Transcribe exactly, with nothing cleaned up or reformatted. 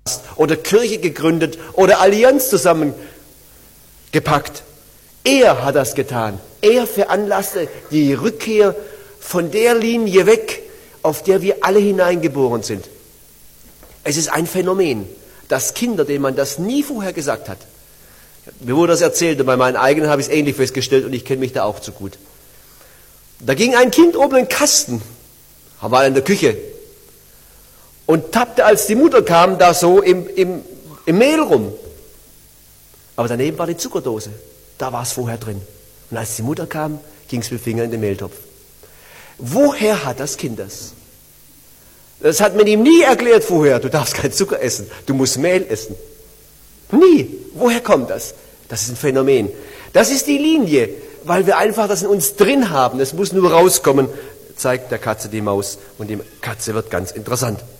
oder Kirche gegründet oder Allianz zusammengepackt. Er hat das getan. Er veranlasste die Rückkehr von der Linie weg, auf der wir alle hineingeboren sind. Es ist ein Phänomen, dass Kinder, denen man das nie vorher gesagt hat, mir wurde das erzählt und bei meinen eigenen habe ich es ähnlich festgestellt und ich kenne mich da auch zu gut. Da ging ein Kind oben in den Kasten, war in der Küche und tappte, als die Mutter kam, da so im, im, im Mehl rum. Aber daneben war die Zuckerdose, da war es vorher drin. Und als die Mutter kam, ging es mit dem Finger in den Mehltopf. Woher hat das Kind das? Das hat man ihm nie erklärt vorher, du darfst keinen Zucker essen, du musst Mehl essen. Nie. Woher kommt das? Das ist ein Phänomen. Das ist die Linie, weil wir einfach das in uns drin haben. Es muss nur rauskommen, zeigt der Katze die Maus und die Katze wird ganz interessant.